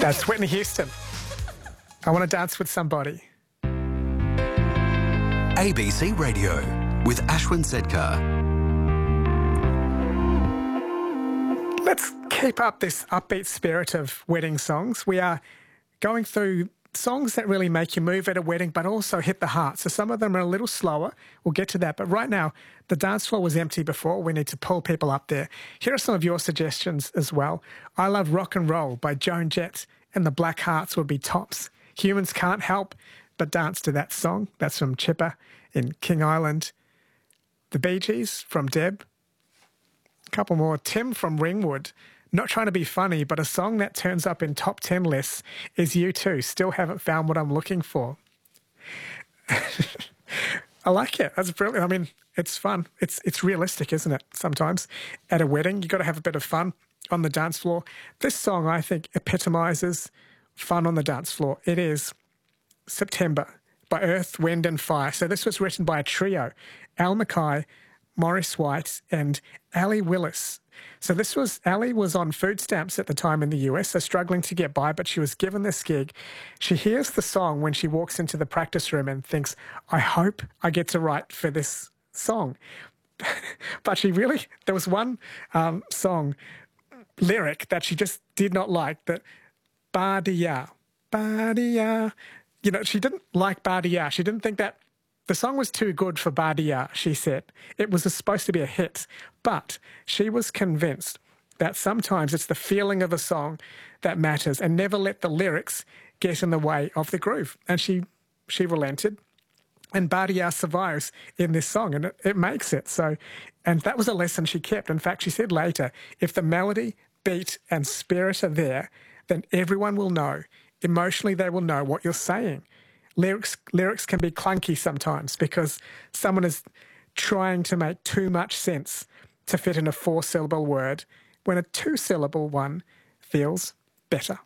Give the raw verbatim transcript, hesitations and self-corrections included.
That's Whitney Houston. I want to dance with somebody. A B C Radio with Ashwin Sedkar. Let's keep up this upbeat spirit of wedding songs. We are going through songs that really make you move at a wedding, but also hit the heart. So some of them are a little slower. We'll get to that. But right now, the dance floor was empty before. We need to pull people up there. Here are some of your suggestions as well. I Love Rock and Roll by Joan Jett and the Black Hearts would be tops. Humans Can't Help But Dance to That Song. That's from Chipper in King Island. The Bee Gees from Deb. A couple more. Tim from Ringwood. Not trying to be funny, but a song that turns up in top ten lists is U two. Still haven't found what I'm looking for. I like it. That's brilliant. I mean, it's fun. It's it's realistic, isn't it? Sometimes at a wedding, you've got to have a bit of fun on the dance floor. This song, I think, epitomizes fun on the dance floor. It is September by Earth, Wind and Fire. So this was written by a trio, Al Mackay, Maurice White and Ali Willis. So this was, Ali was on food stamps at the time in the U S, so struggling to get by, but she was given this gig. She hears the song when she walks into the practice room and thinks, I hope I get to write for this song. But she really, there was one um, song lyric that she just did not like, that Bardia, Bardia. You know, she didn't like Bardia. She didn't think that the song was too good for Bardia, she said. It was supposed to be a hit, but she was convinced that sometimes it's the feeling of a song that matters, and never let the lyrics get in the way of the groove. And she she relented, and Bardia survives in this song, and it, it makes it. So, and that was a lesson she kept. In fact, she said later, if the melody, beat and spirit are there, then everyone will know. Emotionally, they will know what you're saying. Lyrics lyrics can be clunky sometimes because someone is trying to make too much sense to fit in a four-syllable word when a two-syllable one feels better.